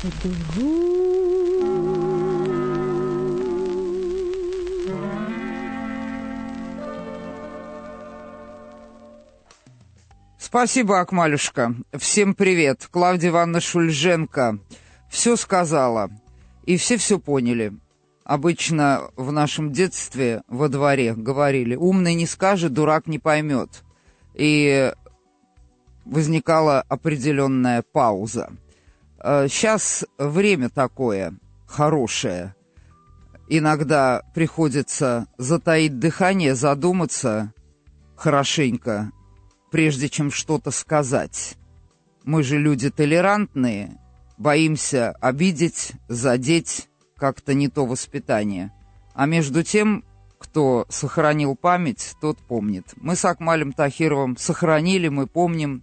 Спасибо, Акмалюшка. Всем привет. Клавдия Ивановна Шульженко все сказала, и все поняли. Обычно в нашем детстве во дворе говорили: умный не скажет, дурак не поймет. И возникала определенная пауза. Сейчас время такое хорошее. Иногда приходится затаить дыхание, задуматься хорошенько, прежде чем что-то сказать. Мы же люди толерантные, боимся обидеть, задеть как-то не то воспитание. А между тем, кто сохранил память, тот помнит. Мы с Акмалем Тахировым сохранили, мы помним.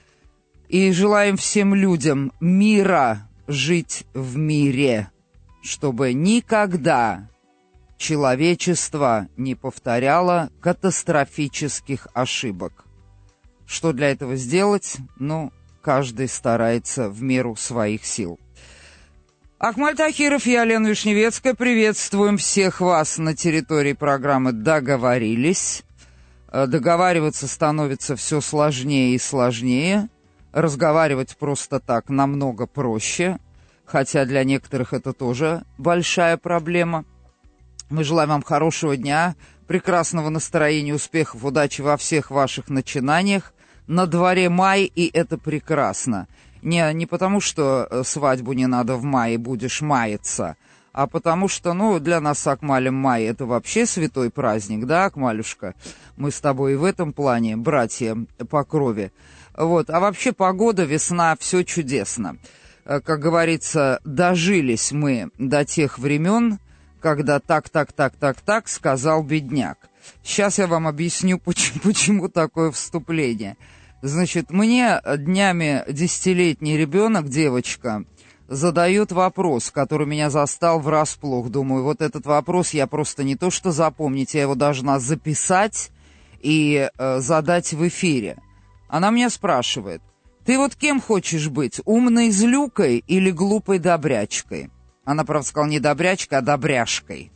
И желаем всем людям мира жить в мире, чтобы никогда человечество не повторяло катастрофических ошибок. Что для этого сделать? Ну, каждый старается в меру своих сил. Акмаль Тахиров, я, Лена Вишневецкая. Приветствуем всех вас на территории программы «Договорились». Договариваться становится все сложнее и сложнее. Разговаривать просто так намного проще, хотя для некоторых это тоже большая проблема. Мы желаем вам хорошего дня, прекрасного настроения, успехов, удачи во всех ваших начинаниях. На дворе май, и это прекрасно. Не потому, что свадьбу не надо в мае, будешь маяться, а потому что, для нас с Акмалем май — это вообще святой праздник, да, Акмалюшка? Мы с тобой и в этом плане братья по крови. Вот. А вообще погода, весна, все чудесно. Как говорится, дожились мы до тех времен, когда так сказал бедняк. Сейчас я вам объясню, почему такое вступление. Значит, мне днями 10-летний ребенок, девочка, задает вопрос, который меня застал врасплох. Думаю, вот этот вопрос я просто не то что запомнить, я его должна записать и задать в эфире. Она меня спрашивает: ты вот кем хочешь быть, умной злюкой или глупой добрячкой? Она, правда, сказала не добрячкой, а добряшкой.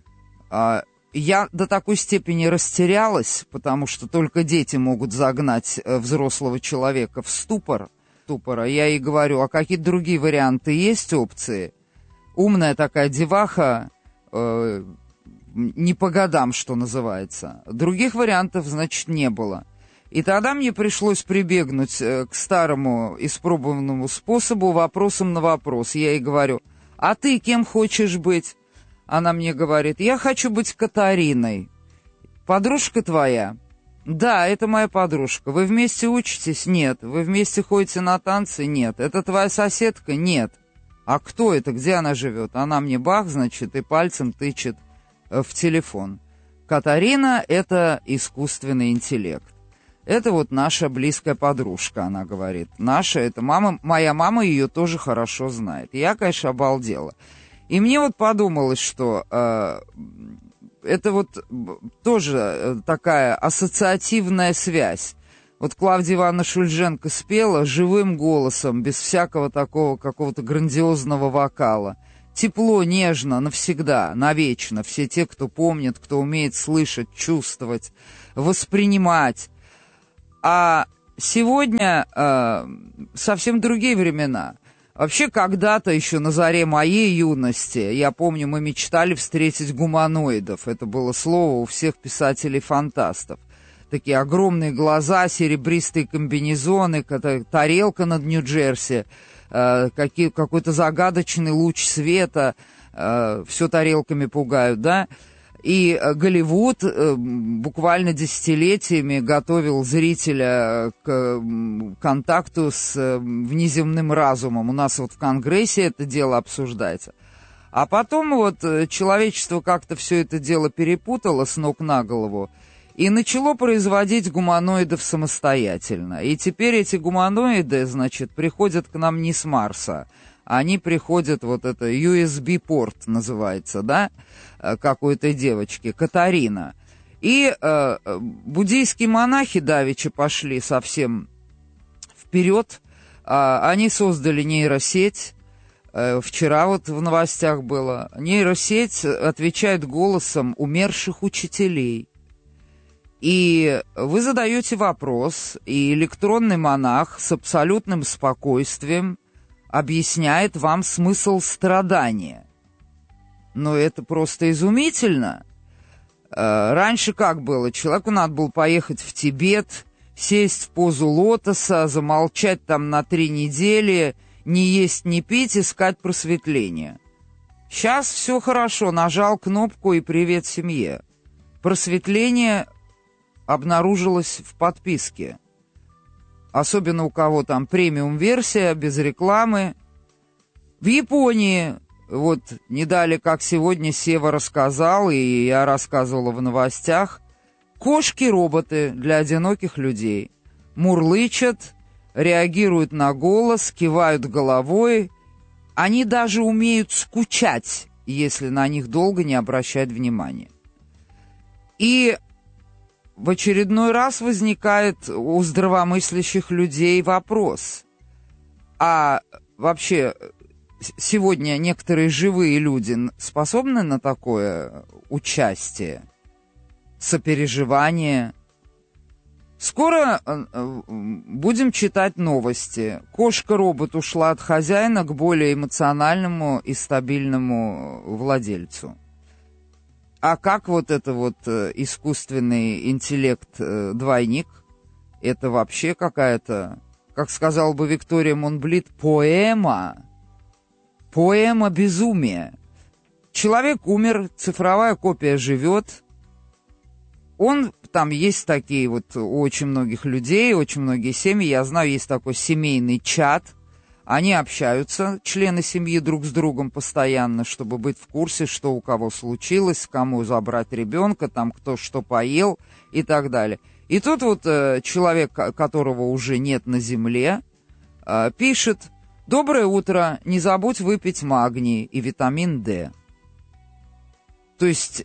Я до такой степени растерялась, потому что только дети могут загнать взрослого человека в ступор. Я ей говорю: а какие другие варианты есть, опции? Умная такая деваха, не по годам, что называется. Других вариантов, значит, не было. И тогда мне пришлось прибегнуть к старому испробованному способу, вопросом на вопрос. Я ей говорю: а ты кем хочешь быть? Она мне говорит: я хочу быть Катариной. Подружка твоя? Да, это моя подружка. Вы вместе учитесь? Нет. Вы вместе ходите на танцы? Нет. Это твоя соседка? Нет. А кто это? Где она живет? Она мне бах, значит, и пальцем тычет в телефон. Катарина — это искусственный интеллект. Это вот наша близкая подружка, она говорит. Наша — это мама, моя мама ее тоже хорошо знает. Я, конечно, обалдела. И мне вот подумалось, что это вот тоже такая ассоциативная связь. Вот Клавдия Ивановна Шульженко спела живым голосом, без всякого такого какого-то грандиозного вокала. Тепло, нежно, навсегда, навечно. Все те, кто помнит, кто умеет слышать, чувствовать, воспринимать. А сегодня совсем другие времена. Вообще, когда-то, еще на заре моей юности, я помню, мы мечтали встретить гуманоидов. Это было слово у всех писателей-фантастов. Такие огромные глаза, серебристые комбинезоны, тарелка над Нью-Джерси, какой-то загадочный луч света, все тарелками пугают, да? И Голливуд буквально десятилетиями готовил зрителя к контакту с внеземным разумом. У нас вот в Конгрессе это дело обсуждается. А потом вот человечество как-то все это дело перепутало с ног на голову и начало производить гуманоидов самостоятельно. И теперь эти гуманоиды, значит, приходят к нам не с Марса. Они приходят, вот это USB-порт называется, да, какой-то девочки, Катарина. И буддийские монахи давеча пошли совсем вперед. Они создали нейросеть, Вчера вот в новостях было. Нейросеть отвечает голосом умерших учителей. И вы задаете вопрос, и электронный монах с абсолютным спокойствием объясняет вам смысл страдания. Но это просто изумительно. Раньше как было? Человеку надо было поехать в Тибет, сесть в позу лотоса, замолчать там на 3 недели, не есть, не пить, искать просветление. Сейчас все хорошо, нажал кнопку и привет семье. Просветление обнаружилось в подписке. Особенно у кого там премиум-версия, без рекламы. В Японии, вот не дали, как сегодня Сева рассказал, и я рассказывала в новостях, кошки-роботы для одиноких людей. Мурлычат, реагируют на голос, кивают головой. Они даже умеют скучать, если на них долго не обращать внимания. И в очередной раз возникает у здравомыслящих людей вопрос. А вообще сегодня некоторые живые люди способны на такое участие, сопереживание? Скоро будем читать новости. Кошка-робот ушла от хозяина к более эмоциональному и стабильному владельцу. А как вот это вот искусственный интеллект-двойник? Это вообще какая-то, как сказала бы Виктория Монблит, поэма. Поэма безумия. Человек умер, цифровая копия живет. Он, там есть такие вот у очень многих людей, очень многие семьи, я знаю, есть такой семейный чат. Они общаются, члены семьи, друг с другом постоянно, чтобы быть в курсе, что у кого случилось, кому забрать ребенка, там кто что поел и так далее. И тут вот человек, которого уже нет на земле, пишет: «Доброе утро, не забудь выпить магний и витамин D». То есть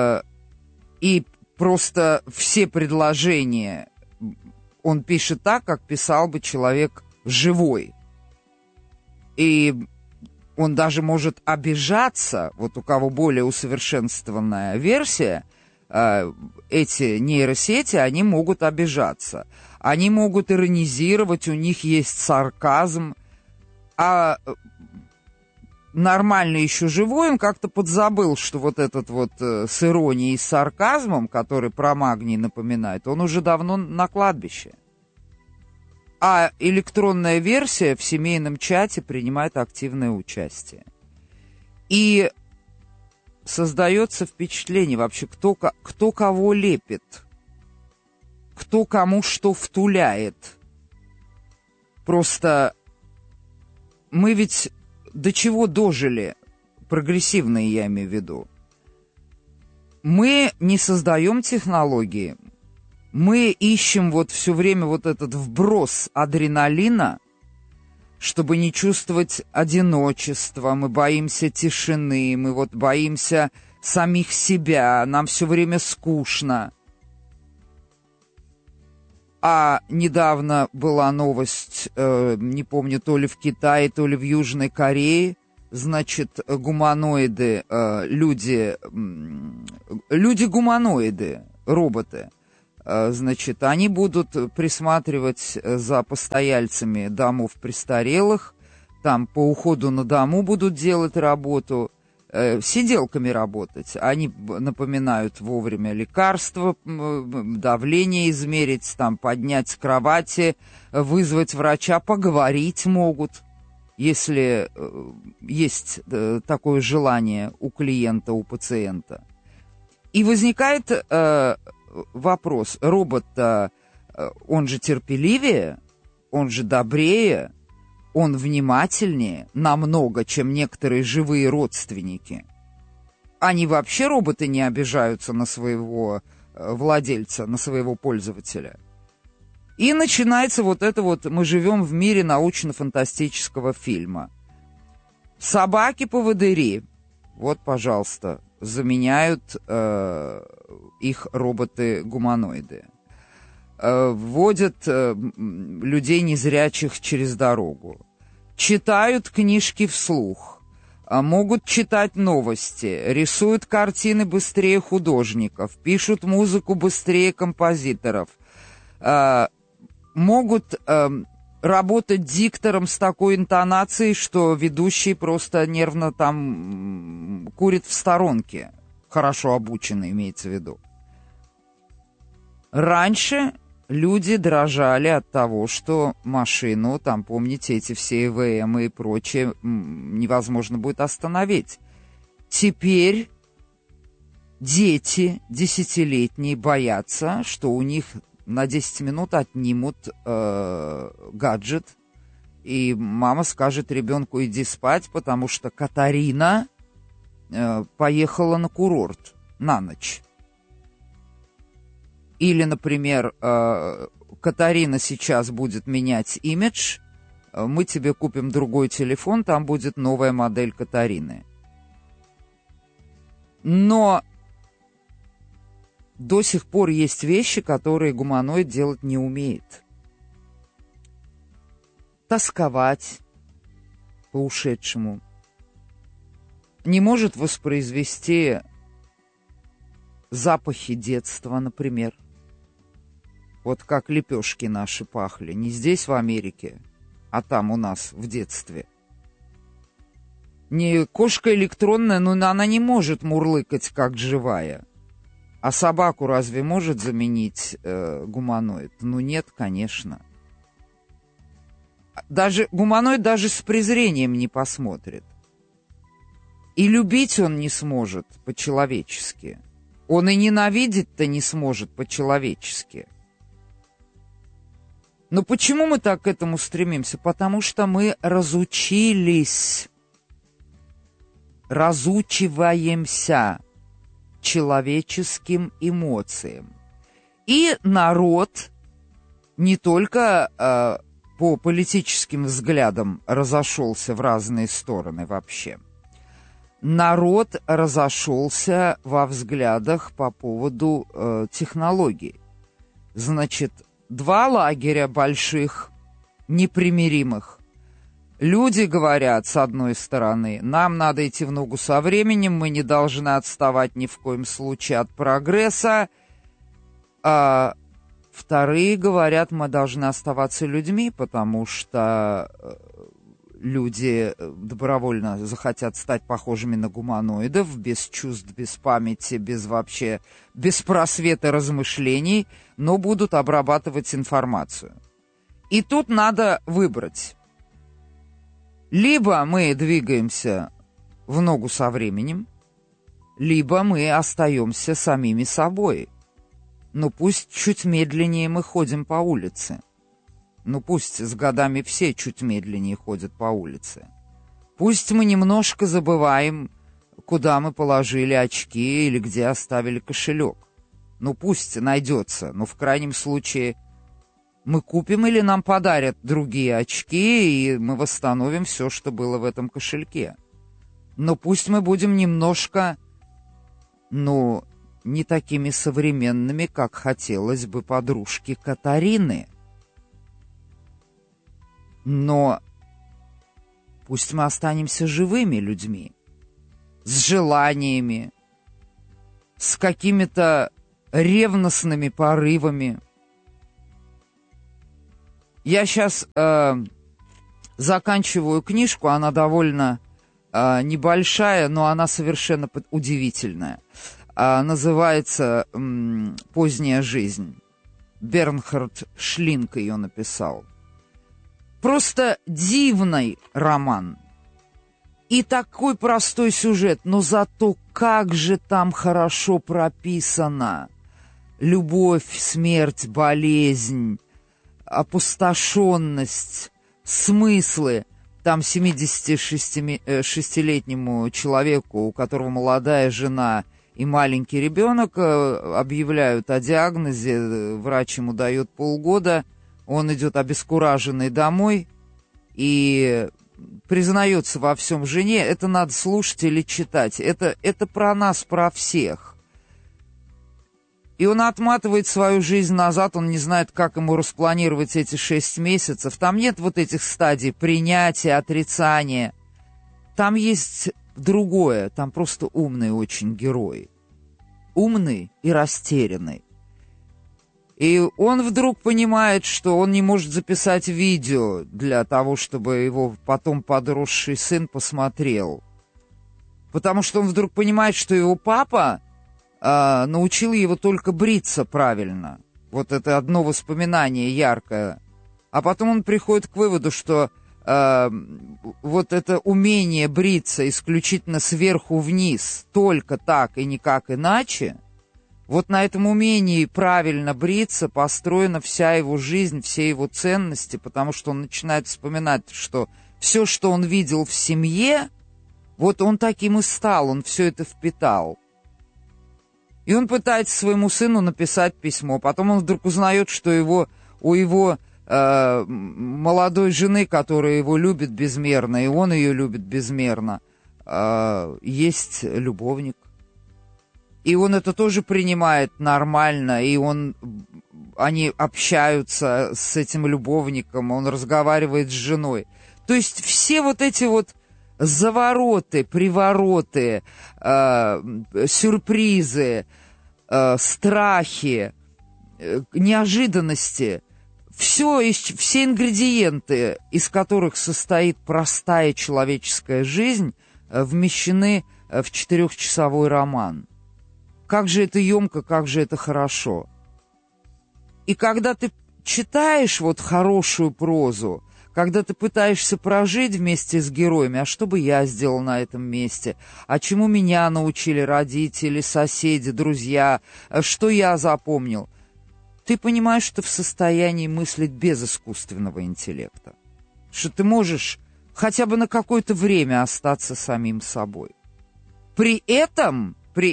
и просто все предложения он пишет так, как писал бы человек живой. И он даже может обижаться, вот у кого более усовершенствованная версия, эти нейросети, они могут обижаться. Они могут иронизировать, у них есть сарказм. А нормально еще живой, он как-то подзабыл, что вот этот вот с иронией и сарказмом, который про магний напоминает, он уже давно на кладбище. А электронная версия в семейном чате принимает активное участие. И создается впечатление вообще, кто кого лепит, кто кому что втуляет. Просто мы ведь до чего дожили, прогрессивные я имею в виду. Мы не создаем технологии, мы ищем вот все время вот этот вброс адреналина, чтобы не чувствовать одиночества, мы боимся тишины, мы вот боимся самих себя, нам все время скучно. А недавно была новость, не помню, то ли в Китае, то ли в Южной Корее, значит, гуманоиды, люди-гуманоиды, роботы, значит, они будут присматривать за постояльцами домов престарелых, там по уходу на дому будут делать работу, сиделками работать. Они напоминают вовремя лекарства, давление измерить, там, поднять с кровати, вызвать врача, поговорить могут, если есть такое желание у клиента, у пациента. И возникает вопрос: робот-то, он же терпеливее, он же добрее, он внимательнее намного, чем некоторые живые родственники. Они вообще, роботы, не обижаются на своего владельца, на своего пользователя. И начинается вот это вот: мы живем в мире научно-фантастического фильма. Собаки-поводыри, вот, пожалуйста, заменяют их роботы-гуманоиды. Вводят людей незрячих через дорогу. читают книжки вслух, могут читать новости, рисуют картины быстрее художников, пишут музыку быстрее композиторов, могут работать диктором с такой интонацией, что ведущий просто нервно там курит в сторонке. Хорошо обученный, имеется в виду. Раньше люди дрожали от того, что машину, там, помните, эти все ЭВМ и прочее, невозможно будет остановить. Теперь дети десятилетние боятся, что у них на 10 минут отнимут гаджет, и мама скажет ребенку: иди спать, потому что Катарина поехала на курорт на ночь. Или, например, Катарина сейчас будет менять имидж, мы тебе купим другой телефон, там будет новая модель Катарины. Но до сих пор есть вещи, которые гуманоид делать не умеет. Тосковать по ушедшему. Не может воспроизвести запахи детства, например. Вот как лепешки наши пахли. Не здесь, в Америке, а там у нас в детстве. Не кошка электронная, но она не может мурлыкать, как живая. А собаку разве может заменить гуманоид? Ну нет, конечно. Даже гуманоид даже с презрением не посмотрит. И любить он не сможет по-человечески. Он и ненавидеть-то не сможет по-человечески. Но почему мы так к этому стремимся? Потому что мы разучаемся человеческим эмоциям. И народ не только по политическим взглядам разошелся в разные стороны вообще. Народ разошелся во взглядах по поводу технологий. Значит, два лагеря больших, непримиримых. Люди говорят, с одной стороны, нам надо идти в ногу со временем, мы не должны отставать ни в коем случае от прогресса. А вторые говорят, мы должны оставаться людьми, потому что люди добровольно захотят стать похожими на гуманоидов, без чувств, без памяти, без просвета размышлений, но будут обрабатывать информацию. И тут надо выбрать. Либо мы двигаемся в ногу со временем, либо мы остаемся самими собой. Но пусть чуть медленнее мы ходим по улице. Ну пусть с годами все чуть медленнее ходят по улице. Пусть мы немножко забываем, куда мы положили очки или где оставили кошелек. Ну пусть найдется, но в крайнем случае мы купим или нам подарят другие очки, и мы восстановим все, что было в этом кошельке. Но пусть мы будем немножко, не такими современными, как хотелось бы подружке Катарины. Но пусть мы останемся живыми людьми, с желаниями, с какими-то ревностными порывами. Я сейчас заканчиваю книжку, она довольно небольшая, но она совершенно удивительная. Называется «Поздняя жизнь». Бернхард Шлинг ее написал. Просто дивный роман. И такой простой сюжет, но зато как же там хорошо прописано. Любовь, смерть, болезнь, опустошенность, смыслы. Там 76-летнему человеку, у которого молодая жена и маленький ребенок, объявляют о диагнозе, врач ему дает полгода, он идет обескураженный домой и признается во всем жене. Это надо слушать или читать. Это про нас, про всех. И он отматывает свою жизнь назад, он не знает, как ему распланировать эти 6 месяцев. Там нет вот этих стадий принятия, отрицания. Там есть другое, там просто умный очень герой. Умный и растерянный. И он вдруг понимает, что он не может записать видео для того, чтобы его потом подросший сын посмотрел. Потому что он вдруг понимает, что его папа научил его только бриться правильно. Вот это одно воспоминание яркое. А потом он приходит к выводу, что вот это умение бриться исключительно сверху вниз, только так и никак иначе, вот на этом умении правильно бриться построена вся его жизнь, все его ценности, потому что он начинает вспоминать, что все, что он видел в семье, вот он таким и стал, он все это впитал. И он пытается своему сыну написать письмо. Потом он вдруг узнает, что у его молодой жены, которая его любит безмерно, и он ее любит безмерно, есть любовник. И он это тоже принимает нормально, и они общаются с этим любовником, он разговаривает с женой. То есть все вот эти вот завороты, привороты, сюрпризы, страхи, неожиданности, все ингредиенты, из которых состоит простая человеческая жизнь, вмещены в 4-часовой роман. Как же это емко, как же это хорошо. И когда ты читаешь вот хорошую прозу, когда ты пытаешься прожить вместе с героями, а что бы я сделал на этом месте, а чему меня научили родители, соседи, друзья, что я запомнил, ты понимаешь, что ты в состоянии мыслить без искусственного интеллекта, что ты можешь хотя бы на какое-то время остаться самим собой. При этом,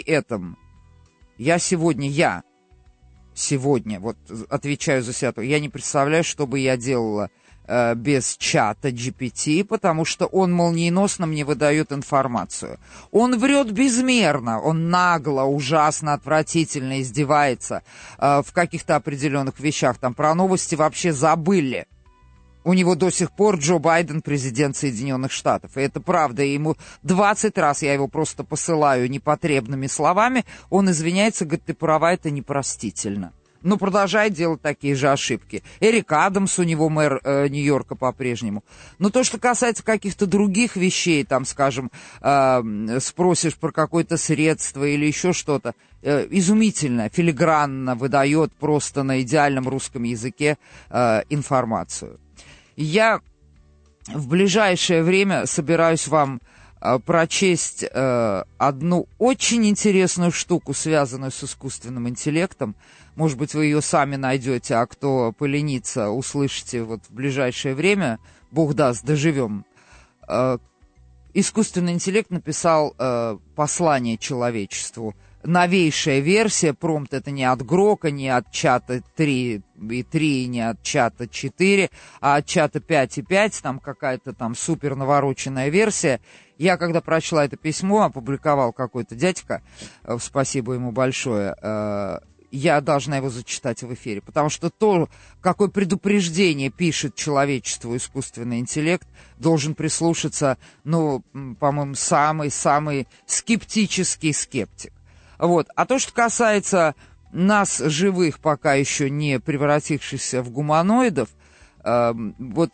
я сегодня, вот отвечаю за себя, я не представляю, что бы я делала без чата GPT, потому что он молниеносно мне выдает информацию. Он врет безмерно, он нагло, ужасно, отвратительно издевается в каких-то определенных вещах. Там про новости вообще забыли. У него до сих пор Джо Байден президент Соединенных Штатов. И это правда. Ему 20 раз я его просто посылаю непотребными словами. Он извиняется, говорит, ты права, это непростительно. Но продолжает делать такие же ошибки. Эрик Адамс, у него мэр Нью-Йорка по-прежнему. Но то, что касается каких-то других вещей, там, скажем, спросишь про какое-то средство или еще что-то, изумительно, филигранно выдает просто на идеальном русском языке информацию. Я в ближайшее время собираюсь вам прочесть одну очень интересную штуку, связанную с искусственным интеллектом. Может быть, вы ее сами найдете, а кто поленится, услышите вот в ближайшее время. Бог даст, доживем. Искусственный интеллект написал послание человечеству. Новейшая версия, промпт это не от Грока, не от чата 3.3, не от чата 4, а от чата 5.5, там какая-то там супер навороченная версия. Я, когда прочла это письмо, опубликовал какой-то дядька, спасибо ему большое, я должна его зачитать в эфире, потому что то, какое предупреждение пишет человечеству искусственный интеллект, должен прислушаться, по-моему, самый скептический скептик. Вот. А то, что касается нас, живых, пока еще не превратившихся в гуманоидов, вот